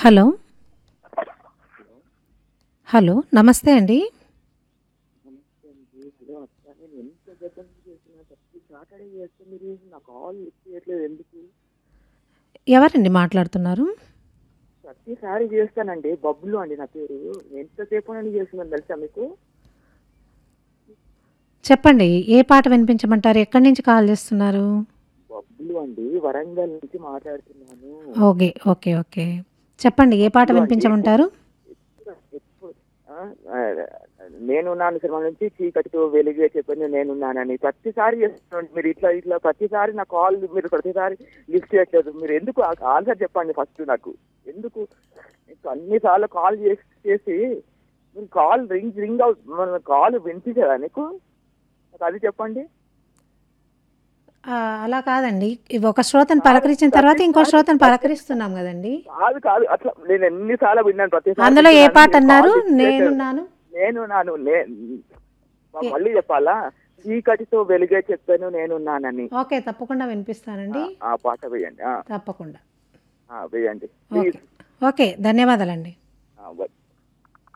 Hello. Hello. నమస్తే అండి. నమస్తే అండి. హలో అక్క. నేను ఎంత గతం చేసినా ప్రతి సాటర్డే చేస్తే మీరు నా కాల్ లిఫ్ట్ చేయట్లేదు ఎందుకు? ఎవరండి మాట్లాడుతున్నారు? ప్రతిసారి చేస్తానండి. బబ్లు అండి నా పేరు. ఎంతసేపు నుండి చేస్తున్నాను తెలుసా మీకు? చెప్పండి. ఏ పాట వినిపించమంటారు? ఎక్కడి నుంచి కాల్ చేస్తున్నారు? బబ్లు అండి. వరంగల్ నుంచి మాట్లాడుతున్నాను. ఓకే. ఓకే. ఓకే. చెప్పండి. ఏ పాట బబ్లు అండి. వినిపించమంటారు? ఎప్పుడు ఆ, ఆ, నేనున్నాను సినిమా నుంచి చీకటితో వెలుగే చెప్పండి నేనున్నానని ప్రతిసారి చేస్తున్నాను. మీరు ఇట్లా ఇట్లా ప్రతిసారి నా కాల్ మీరు ప్రతిసారి లిఫ్ట్ చేయట్లేదు. మీరు ఎందుకు ఆన్సర్ చెప్పండి ఫస్ట్ నాకు. ఎందుకు మీకు అన్నిసార్లు కాల్ చేసి మీరు కాల్ రింగ్ రింగ్ కాల్ వినిపించదా నీకు? నాకు అది చెప్పండి. అలా కాదండి. ఇవి ఒక శ్రోతను కాదు పలకరించిన తర్వాత ఇంకో ప్రతిసారి శ్రోతను పలకరిస్తున్నాం గదండీ! కాదు కాదు అట్లా నేను ఎన్నిసార్లు విన్నాను ప్రతిసారి అందులో ఏ వింటున్నాను పాట మీరు అన్నారు? కాల్ లిఫ్ట్ చేయట్లేదు. నేనున్నాను. నేనున్నాను ఏ మళ్ళీ చెప్పాలా? చీకటితో వెలుగే చెప్పాను నేనున్నానని. ఓకే. తప్పకుండా వినిపిస్తానండి. ఆ పాట వేయండి. తప్పకుండా. వేయండి ఓకే. ప్లీజ్. ఓకే. ధన్యవాదాలండి. బై.